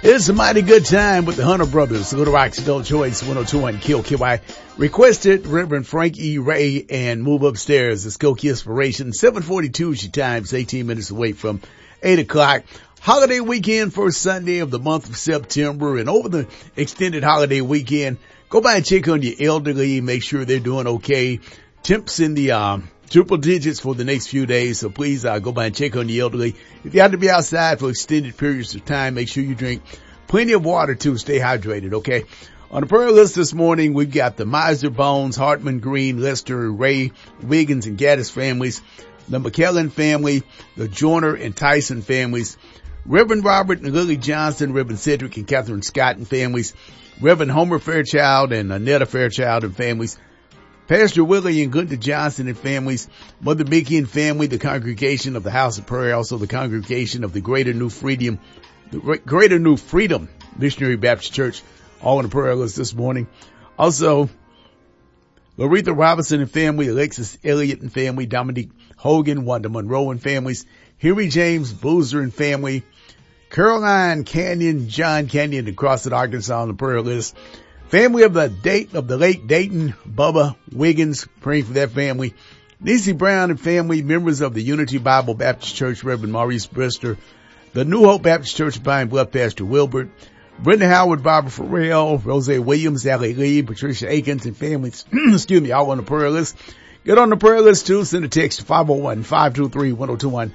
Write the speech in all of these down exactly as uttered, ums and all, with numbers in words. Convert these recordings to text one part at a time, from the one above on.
It's a mighty good time with the Hunter Brothers, Little Rock's Adult Choice, one oh two point one K O K Y. Requested Reverend Frank E. Ray and Move Upstairs. It's Skokie Inspiration. seven forty-two is your time. It's eighteen minutes away from eight o'clock. Holiday weekend, first Sunday of the month of September. And over the extended holiday weekend, go by and check on your elderly. Make sure they're doing okay. Temps in the, um, triple digits for the next few days. So please, uh, go by and check on the elderly. If you have to be outside for extended periods of time, make sure you drink plenty of water too. Stay hydrated. Okay. On the prayer list this morning, we've got the Miser Bones, Hartman Green, Lester, Ray, Wiggins, and Gaddis families, the McKellen family, the Joyner and Tyson families, Reverend Robert and Lily Johnson, Reverend Cedric and Catherine Scott and families, Reverend Homer Fairchild and Annetta Fairchild and families, Pastor Willie and Gunther Johnson and families, Mother Mickey and family, the congregation of the House of Prayer, also the congregation of the Greater New Freedom, the Greater New Freedom Missionary Baptist Church, all on the prayer list this morning. Also, Loretha Robinson and family, Alexis Elliott and family, Dominique Hogan, Wanda Monroe and families, Henry James Boozer and family, Caroline Canyon, John Canyon across at Arkansas on the prayer list. Family of the date of the late Dayton, Bubba Wiggins, praying for their family. Niecy Brown and family, members of the Unity Bible Baptist Church, Reverend Maurice Brister, the New Hope Baptist Church, Pine Bluff, Pastor Wilbert, Brenda Howard, Barbara Farrell, Rose Williams, Allie Lee, Patricia Akins and families, excuse me, all on the prayer list. Get on the prayer list too. Send a text to five oh one, five two three, one oh two one.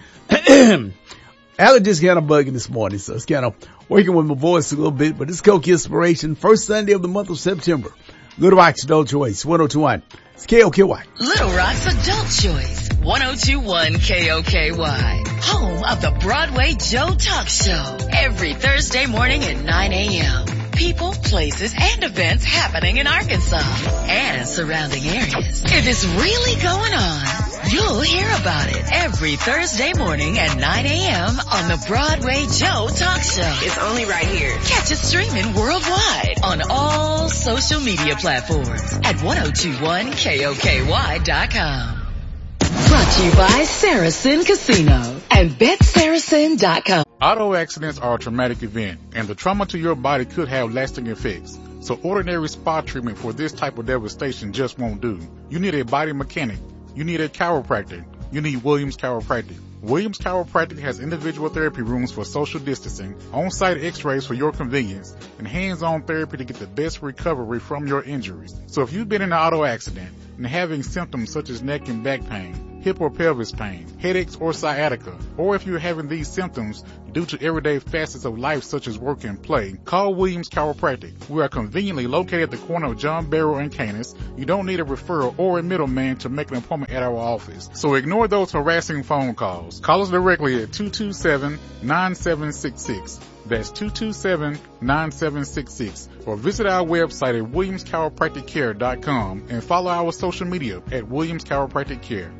Allie just kind of bugging this morning, so it's kind of working with my voice a little bit, but it's Skokie Inspiration, first Sunday of the month of September. Little Rock's Adult Choice, one oh two point one. It's K O K Y. Little Rock's Adult Choice, one oh two point one K O K Y. Home of the Broadway Joe Talk Show. Every Thursday morning at nine a.m. People, places, and events happening in Arkansas and surrounding areas. If it's really going on, you'll hear about it every Thursday morning at nine a.m. on the Broadway Joe Talk Show. It's only right here. Catch us streaming worldwide on all social media platforms at ten twenty-one K O K Y dot com. Brought to you by Saracen Casino and Bet Saracen dot com. Auto accidents are a traumatic event, and the trauma to your body could have lasting effects. So ordinary spa treatment for this type of devastation just won't do. You need a body mechanic. You need a chiropractor. You need Williams Chiropractic. Williams Chiropractic has individual therapy rooms for social distancing, on-site x-rays for your convenience, and hands-on therapy to get the best recovery from your injuries. So if you've been in an auto accident and having symptoms such as neck and back pain, hip or pelvis pain, headaches or sciatica, or if you're having these symptoms due to everyday facets of life such as work and play, call Williams Chiropractic. We are conveniently located at the corner of John Barrow and Canis. You don't need a referral or a middleman to make an appointment at our office. So ignore those harassing phone calls. Call us directly at two two seven, nine seven six six. That's two two seven, nine seven six six. Or visit our website at williams chiropractic care dot com and follow our social media at Williams Chiropractic Care.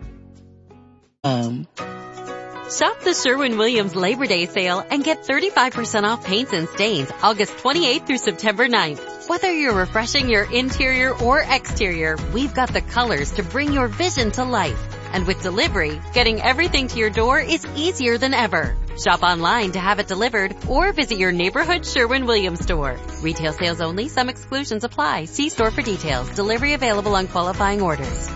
Um. Shop the Sherwin-Williams Labor Day sale and get thirty-five percent off paints and stains August twenty-eighth through September ninth. Whether you're refreshing your interior or exterior, we've got the colors to bring your vision to life. And with delivery, getting everything to your door is easier than ever. Shop online to have it delivered or visit your neighborhood Sherwin-Williams store. Retail sales only. Some exclusions apply. See store for details. Delivery available on qualifying orders.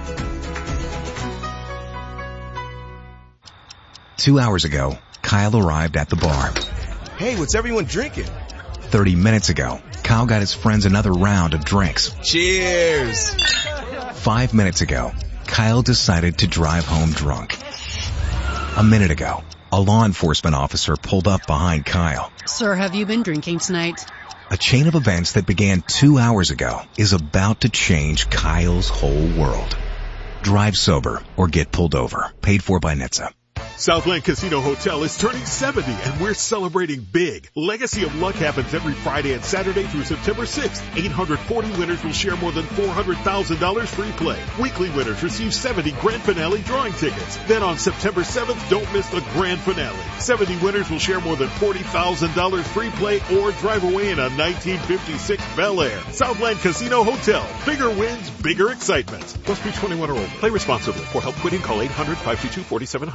Two hours ago, Kyle arrived at the bar. Hey, what's everyone drinking? Thirty minutes ago, Kyle got his friends another round of drinks. Cheers! Five minutes ago, Kyle decided to drive home drunk. A minute ago, a law enforcement officer pulled up behind Kyle. Sir, have you been drinking tonight? A chain of events that began two hours ago is about to change Kyle's whole world. Drive sober or get pulled over. Paid for by N H T S A. Southland Casino Hotel is turning seventy, and we're celebrating big. Legacy of Luck happens every Friday and Saturday through September sixth. eight hundred forty winners will share more than four hundred thousand dollars free play. Weekly winners receive seventy grand finale drawing tickets. Then on September seventh, don't miss the grand finale. seventy winners will share more than forty thousand dollars free play or drive away in a nineteen fifty-six Bel Air. Southland Casino Hotel. Bigger wins, bigger excitement. Must be twenty-one or older. Play responsibly. For help quitting, call eight hundred, five two two, four seven zero zero.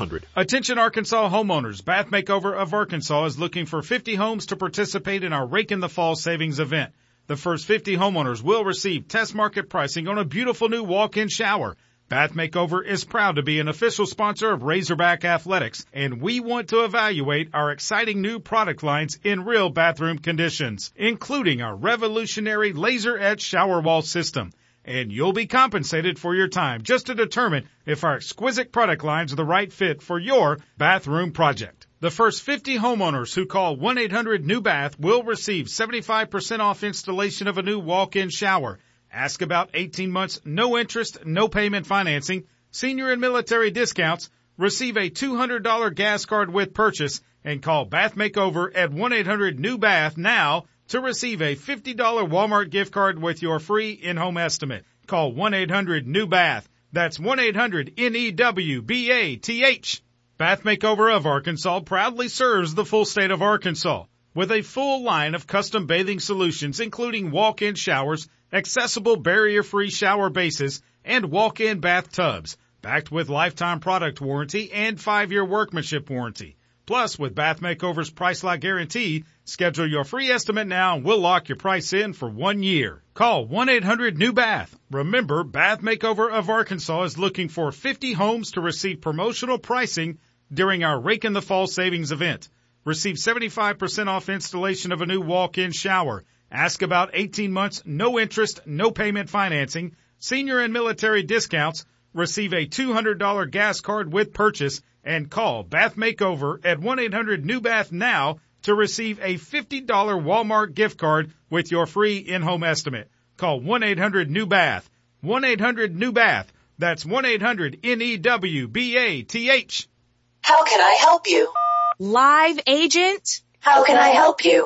Attention Arkansas homeowners, Bath Makeover of Arkansas is looking for fifty homes to participate in our Rake in the Fall savings event. The first fifty homeowners will receive test market pricing on a beautiful new walk-in shower. Bath Makeover is proud to be an official sponsor of Razorback Athletics, and we want to evaluate our exciting new product lines in real bathroom conditions, including our revolutionary laser-etched shower wall system. And you'll be compensated for your time just to determine if our exquisite product lines are the right fit for your bathroom project. The first fifty homeowners who call one eight hundred new bath will receive seventy-five percent off installation of a new walk-in shower. Ask about eighteen months, no interest, no payment financing, senior and military discounts, receive a two hundred dollars gas card with purchase, and call Bath Makeover at one eight hundred new bath now to receive a fifty dollars Walmart gift card with your free in-home estimate. Call one eight hundred new bath. That's one eight hundred N E W B A T H. Bath Makeover of Arkansas proudly serves the full state of Arkansas with a full line of custom bathing solutions, including walk-in showers, accessible barrier-free shower bases, and walk-in bathtubs, backed with lifetime product warranty and five-year workmanship warranty. Plus, with Bath Makeover's Price Lock Guarantee, schedule your free estimate now and we'll lock your price in for one year. Call one eight hundred new bath. Remember, Bath Makeover of Arkansas is looking for fifty homes to receive promotional pricing during our Rake in the Fall savings event. Receive seventy-five percent off installation of a new walk-in shower. Ask about eighteen months, no interest, no payment financing, senior and military discounts. Receive a two hundred dollars gas card with purchase, and call Bath Makeover at one eight hundred new bath now to receive a fifty dollars Walmart gift card with your free in-home estimate. Call one eight hundred new bath. one eight hundred new bath. That's one eight hundred N E W B A T H. How can I help you? Live agent? How can I help you?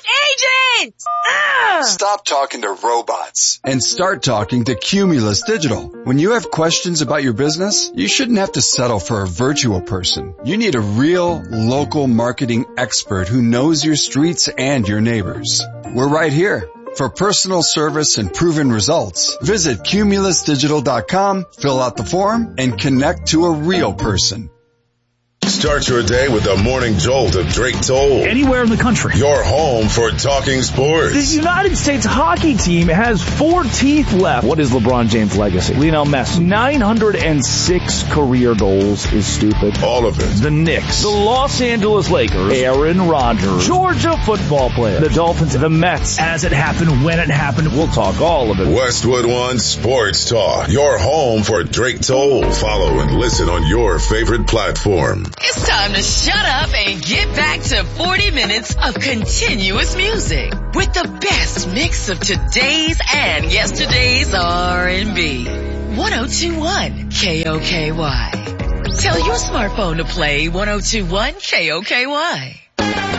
Live agent! Ugh! Stop talking to robots and start talking to Cumulus Digital. When you have questions about your business, you shouldn't have to settle for a virtual person. You need a real, local marketing expert who knows your streets and your neighbors. We're right here. For personal service and proven results, visit cumulus digital dot com, fill out the form, and connect to a real person. Start your day with the morning jolt of Drake Toll. Anywhere in the country. Your home for talking sports. The United States hockey team has four teeth left. What is LeBron James' legacy? Lionel Messi. nine hundred six career goals is stupid. All of it. The Knicks. The Los Angeles Lakers. Aaron Rodgers. Georgia football player. The Dolphins. The Mets. As it happened, when it happened, we'll talk all of it. Westwood One Sports Talk. Your home for Drake Toll. Follow and listen on your favorite platform. It's time to shut up and get back to forty minutes of continuous music with the best mix of today's and yesterday's R and B. one oh two point one K O K Y. Tell your smartphone to play one oh two point one K O K Y.